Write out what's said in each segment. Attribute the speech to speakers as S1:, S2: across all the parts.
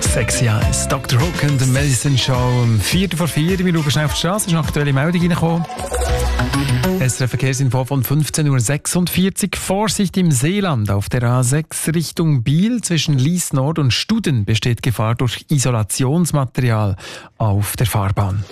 S1: Sexy Eyes, Dr. Hook und The Medicine Show um 4:04. Wir schauen schnell auf die Straße, ist eine aktuelle Meldung reingekommen. SRF Verkehrsinfo von 15:46 Uhr. Vorsicht im Seeland. Auf der A6 Richtung Biel zwischen Lies Nord und Studen besteht Gefahr durch Isolationsmaterial auf der Fahrbahn.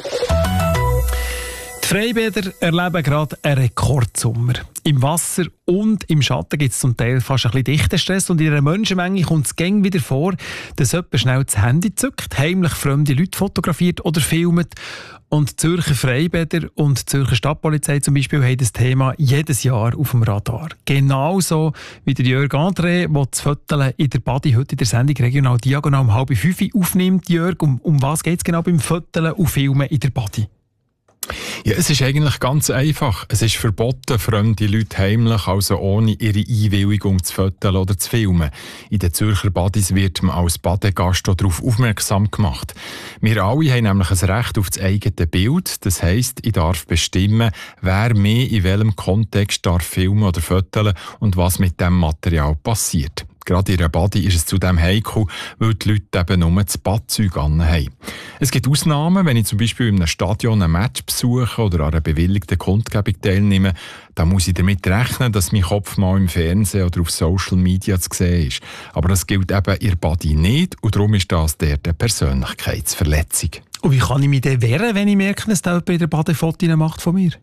S1: Die Freibäder erleben gerade einen Rekordsommer. Im Wasser und im Schatten gibt es zum Teil fast ein bisschen Dichtenstress und in einer Menschenmenge kommt es gäng wieder vor, dass jemand schnell das Handy zückt, heimlich fremde Leute fotografiert oder filmt. Und die Zürcher Freibäder und die Zürcher Stadtpolizei zum Beispiel haben das Thema jedes Jahr auf dem Radar. Genauso wie der Jörg André, der das Föteln in der Badi heute in der Sendung Regional Diagonal um 4:30 aufnimmt. Jörg, um was geht es genau beim Föteln und Filmen in der Badi?
S2: Ja, es ist eigentlich ganz einfach. Es ist verboten, fremde Leute heimlich, also ohne ihre Einwilligung zu fotografieren oder zu filmen. In den Zürcher Badis wird man als Badegast darauf aufmerksam gemacht. Wir alle haben nämlich ein Recht auf das eigene Bild. Das heisst, ich darf bestimmen, wer mehr in welchem Kontext darf filmen oder fotografieren und was mit dem Material passiert. Gerade in einer Badi ist es zudem heikel, weil die Leute eben nur das Badzeug anhaben. Es gibt Ausnahmen, wenn ich zum Beispiel in einem Stadion ein Match besuche oder an einer bewilligten Kundgebung teilnehme, dann muss ich damit rechnen, dass mein Kopf mal im Fernsehen oder auf Social Media zu sehen ist. Aber das gilt eben in der Badi nicht und darum ist das eine Persönlichkeitsverletzung.
S1: Und wie kann ich mich denn wehren, wenn ich merke, dass jemand bei der Badi Fotos macht von mir?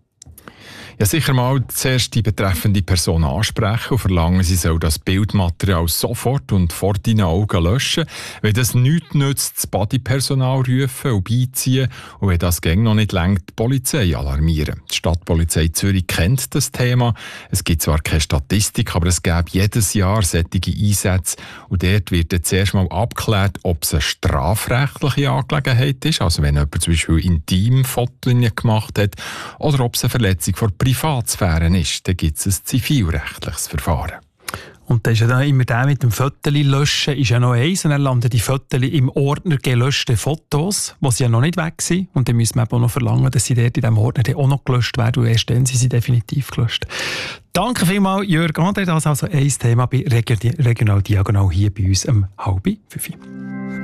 S2: Ja, sicher mal zuerst die betreffende Person ansprechen und verlangen, sie soll das Bildmaterial sofort und vor deinen Augen löschen. Wenn das nichts nützt, das Bodypersonal rufen und beiziehen und wenn das noch nicht reicht, die Polizei alarmieren. Die Stadtpolizei Zürich kennt das Thema. Es gibt zwar keine Statistik, aber es gibt jedes Jahr solche Einsätze und dort wird dann zuerst mal abgeklärt, ob es eine strafrechtliche Angelegenheit ist, also wenn jemand zum Beispiel Intimfotos gemacht hat, oder ob es eine Verletzung von Privatsphäre ist, dann gibt es ein zivilrechtliches Verfahren.
S1: Und da ist ja dann immer der mit dem Föteli löschen, ist ja noch eins. Und dann landen die Föteli im Ordner gelöschte Fotos, die sie ja noch nicht weg sind. Und dann müssen wir auch noch verlangen, dass sie dort in diesem Ordner auch noch gelöscht werden. Und erst dann sind sie definitiv gelöscht. Danke vielmals, Jörg André. Das ist also ein Thema bei Regional Diagonal hier bei uns um 4:30.